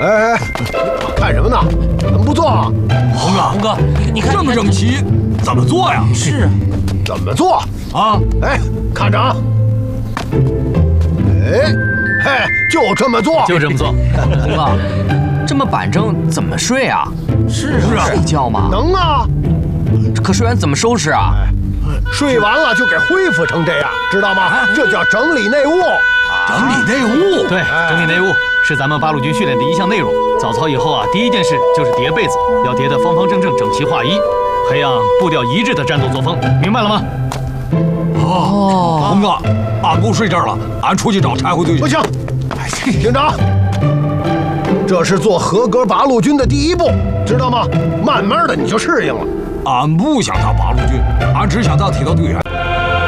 哎，看什么呢？怎么不做？ 红哥，你看这么整齐，怎么做呀？ 是怎么做？ 啊， 哎，看着啊！哎，嘿，就这么做， 就这么做。 红哥，这么板正怎么睡啊？是啊，睡觉吗？ 能啊！ 可睡完怎么收拾啊？ 睡完了就给恢复成这样，知道吗？这叫整理内务。 整理内务。 对，整理内务是咱们八路军训练的一项内容。早操以后啊，第一件事就是叠被子，要叠得方方正正、整齐划一，培养步调一致的战斗作风，明白了吗？ 哦，红哥，俺不睡这儿了，俺出去找柴火队去。 不行，营长，这是做合格八路军的第一步，知道吗？慢慢的你就适应了。 俺不想当八路军，俺只想当铁道队员。